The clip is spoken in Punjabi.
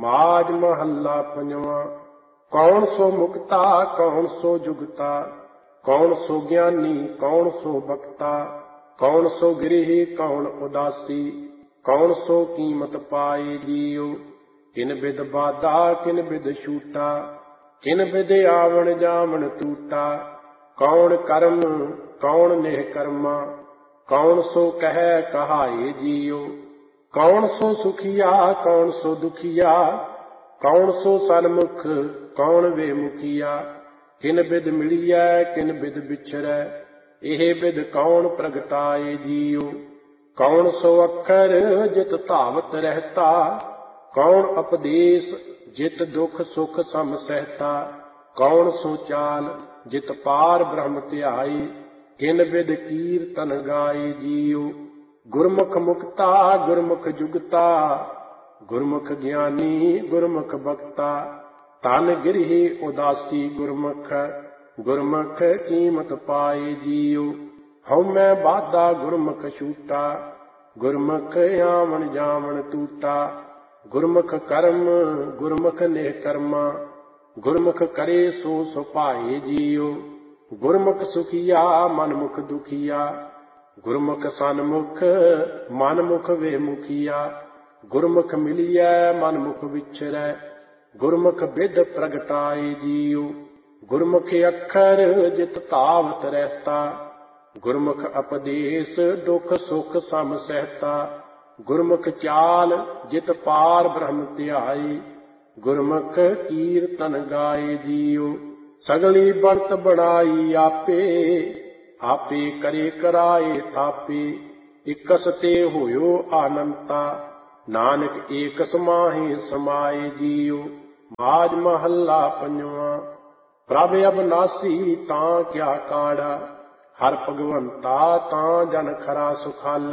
ਮਾਝ ਮਹੱਲਾ ਪੰਜਵਾਂ। ਕੌਣ ਸੋ ਮੁਕਤਾ ਕੌਣ ਸੋ ਜੁਗਤਾ, ਕੌਣ ਸੋ ਗਿਆਨੀ ਕੌਣ ਸੋ ਬਖਤਾ, ਕੌਣ ਸੋ ਗ੍ਰਹਿ ਕੌਣ ਉਦਾਸੀ, ਕੌਣ ਸੋ ਕੀਮਤ ਪਾਏ ਜੀਉ। ਕਿਨ ਬਿਦ ਬਾਧਾ ਕਿਨ ਬਿਦ ਛੂਟਾ, ਕਿਨ ਬਿਦ ਆਵਣ ਜਾਵਣ ਟੂਟਾ। ਕੌਣ ਕਰਮ ਕੌਣ ਨਿਹ ਕਰਮਾ, ਕੌਣ ਸੋ ਕਹਿ ਕਹਾਏ ਜੀਉ। ਕੌਣ ਸੋ ਸੁਖੀਆ ਕੌਣ ਸੋ ਦੁਖੀਆ, ਕੌਣ ਸੋ ਸਨਮੁਖ ਕੌਣ ਵੇ ਮੁਖੀਆ। ਕਿਨ ਬਿਦ ਮਿਲੀਐ ਕਿਨ ਬਿਦ ਵਿਛਰੈ, ਇਹ ਬਿਦ ਕੌਣ ਪ੍ਰਗਟਾਏ ਜੀਉ। ਕੌਣ ਸੋ ਅੱਖਰ ਜਿਤ ਧਾਵਤ ਰਹਿਤਾ, ਕੌਣ ਉਪਦੇਸ ਜਿਤ ਦੁਖ ਸੁਖ ਸਮ ਸਹਿਤਾ। ਕੌਣ ਸੋ ਚਾਲ ਜਿਤ ਪਾਰ ਬ੍ਰਹਮ ਧਿਆਈ, ਕਿਨ ਬਿਦ ਕੀਰਤਨ ਗਾਏ ਜੀਉ। ਗੁਰਮੁਖ ਮੁਕਤਾ ਗੁਰਮੁਖ ਜੁਗਤਾ, ਗੁਰਮੁਖ ਗਿਆਨੀ ਗੁਰਮੁਖ ਬਖਤਾ। ਧਨ ਗ੍ਰਹਿ ਉਦਾਸੀ ਗੁਰਮੁਖ, ਗੁਰਮੁਖ ਕੀਮਤ ਪਾਏ ਜੀਉ। ਹਉਮੈ ਬਾਧਾ ਗੁਰਮੁਖ ਛੂਟਾ, ਗੁਰਮੁਖ ਆਵਣ ਜਾਵਣ ਟੂਟਾ। ਗੁਰਮੁਖ ਕਰਮ ਗੁਰਮੁਖ ਨਿਹ ਕਰਮਾ, ਗੁਰਮੁਖ ਕਰੇ ਸੋ ਸੁਭਾਏ ਜੀਉ। ਗੁਰਮੁਖ ਸੁਖੀਆ ਮਨਮੁਖ ਦੁਖੀਆ, ਗੁਰਮੁਖ ਸਨਮੁਖ ਮਨਮੁਖ ਵੇ ਮੁਖੀਆ। ਗੁਰਮੁਖ ਮਿਲੀਐ ਮਨਮੁਖ ਵਿਛਰੈ, ਗੁਰਮੁਖ ਬਿਦ ਪ੍ਰਗਟਾਏ ਜੀਉ। ਗੁਰਮੁਖ ਅੱਖਰ ਜਿਤ ਧਾਵਤ ਰਹਿਤਾ, ਗੁਰਮੁਖ ਉਪਦੇਸ ਦੁਖ ਸੁਖ ਸਮ ਸਹਿਤਾ। ਗੁਰਮੁਖ ਚਾਲ ਜਿਤ ਪਾਰ ਬ੍ਰਹਮ ਧਿਆਈ, ਗੁਰਮੁਖ ਕੀਰਤਨ ਗਾਏ ਜੀਉ। ਸਗਲੀ ਬਣਤ ਬਣਾਈ ਆਪੇ, ਆਪੇ ਕਰੇ ਕਰਾਏ ਥਾਪੇ। ਇਕਸ ਤੇ ਹੋਇਓ ਆਨੰਤਾ, ਨਾਨਕ ਏਕ ਸਮਾਹੇ ਸਮਾਏ ਜੀਉ। ਮਾਝ ਮਹੱਲਾ ਪੰਜਵਾਂ। ਪ੍ਰਭ ਅਬਨਾਸੀ ਤਾਂ ਕਿਆ ਕਾੜਾ, ਹਰ ਭਗਵੰਤਾ ਤਾਂ ਜਨ ਖਰਾ ਸੁਖਾਲਾ।